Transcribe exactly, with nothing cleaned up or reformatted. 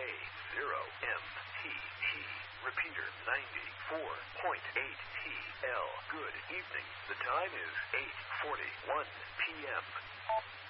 zero M T T. Repeater ninety-four point eight T L. Good evening. The time is eight forty-one p m